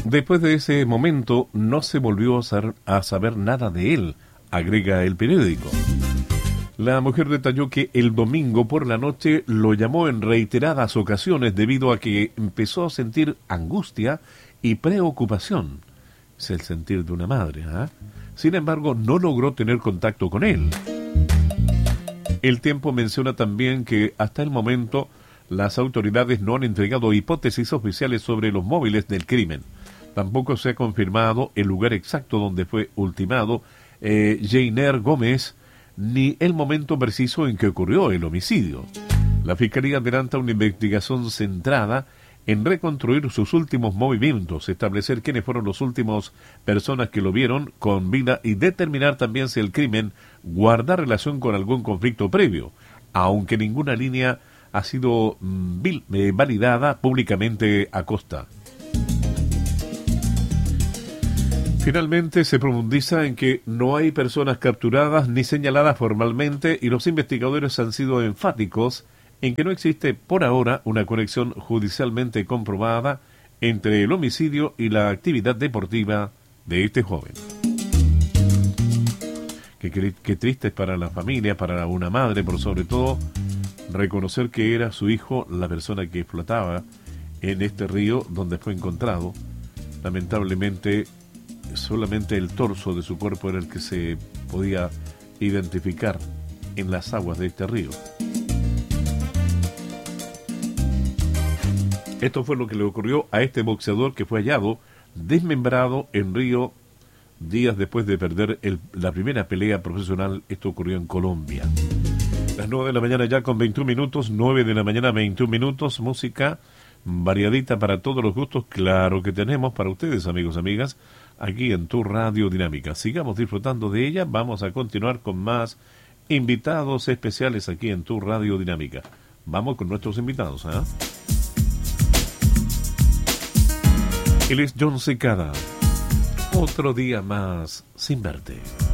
Después de ese momento no se volvió a saber nada de él, agrega el periódico. La mujer detalló que el domingo por la noche lo llamó en reiteradas ocasiones debido a que empezó a sentir angustia y preocupación. Es el sentir de una madre, ¿eh? Sin embargo, no logró tener contacto con él. El Tiempo menciona también que hasta el momento las autoridades no han entregado hipótesis oficiales sobre los móviles del crimen. Tampoco se ha confirmado el lugar exacto donde fue ultimado Jainer Gómez, ni el momento preciso en que ocurrió el homicidio. La Fiscalía adelanta una investigación centrada en reconstruir sus últimos movimientos, establecer quiénes fueron las últimas personas que lo vieron con vida y determinar también si el crimen guarda relación con algún conflicto previo, aunque ninguna línea ha sido validada públicamente a Costa. Finalmente se profundiza en que no hay personas capturadas ni señaladas formalmente y los investigadores han sido enfáticos en que no existe por ahora una conexión judicialmente comprobada entre el homicidio y la actividad deportiva de este joven. Qué triste es para la familia, para una madre, por sobre todo, reconocer que era su hijo la persona que flotaba en este río donde fue encontrado. Lamentablemente, solamente el torso de su cuerpo era el que se podía identificar en las aguas de este río. Esto fue lo que le ocurrió a este boxeador que fue hallado desmembrado en Río días después de perder la primera pelea profesional. Esto ocurrió en Colombia. Las 9 de la mañana ya con 21 minutos, 9 de la mañana 21 minutos, música variadita para todos los gustos, claro que tenemos para ustedes, amigos, amigas, aquí en tu Radio Dinámica. Sigamos disfrutando de ella, vamos a continuar con más invitados especiales aquí en tu Radio Dinámica. Vamos con nuestros invitados, ¿eh? Él es John Cicada. Otro día más sin verte.